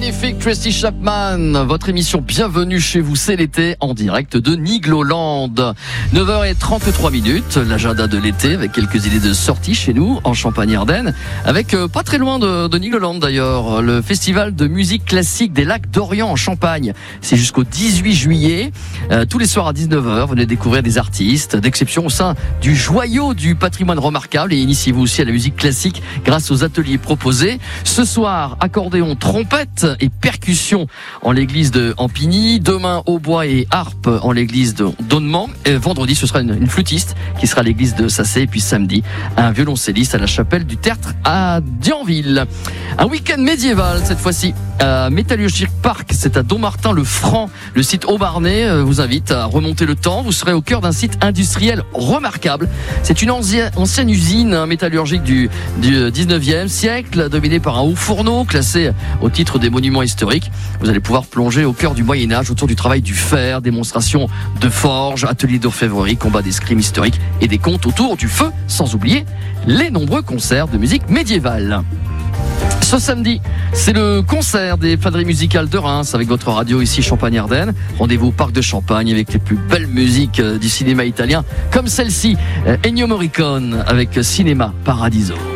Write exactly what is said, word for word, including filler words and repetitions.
magnifique Tracy Chapman, votre émission Bienvenue chez vous, c'est l'été en direct de Nigloland. neuf heures trente-trois minutes, l'agenda de l'été avec quelques idées de sortie chez nous en Champagne-Ardenne, avec euh, pas très loin de, de Nigloland d'ailleurs, le festival de musique classique des lacs d'Orient en Champagne. C'est jusqu'au dix-huit juillet, euh, tous les soirs à dix-neuf heures, venez découvrir des artistes d'exception au sein du joyau du patrimoine remarquable et initiez-vous aussi à la musique classique grâce aux ateliers proposés. Ce soir, accordéon, trompette et percussion en l'église de Ampigny. Demain, hautbois et harpe en l'église de Donnement. Et vendredi, ce sera une, une flûtiste qui sera à l'église de Sacé. Et puis samedi, un violoncelliste à la chapelle du Tertre à Dianville. Un week-end médiéval cette fois-ci à Métallurgique Park. C'est à Dommartin-le-Franc. Le site Haut-Marnais vous invite à remonter le temps. Vous serez au cœur d'un site industriel remarquable. C'est une ancienne, ancienne usine métallurgique du, du dix-neuvième siècle, dominée par un haut fourneau classé au titre des monuments historiques. Vous allez pouvoir plonger au cœur du Moyen-Âge autour du travail du fer, démonstration de forge, ateliers d'orfèvrerie, combat d'escrime historique et des contes autour du feu, sans oublier les nombreux concerts de musique médiévale. Ce samedi, c'est le concert des Fadrilles musicales de Reims avec votre radio ici Champagne-Ardenne. Rendez-vous au Parc de Champagne avec les plus belles musiques du cinéma italien comme celle-ci, Ennio Morricone avec Cinéma Paradiso.